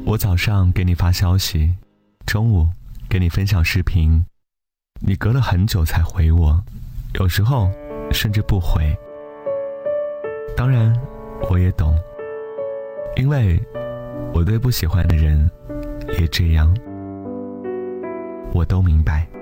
我早上给你发消息，中午给你分享视频，你隔了很久才回我，有时候甚至不回。当然我也懂，因为我对不喜欢的人也这样，我都明白。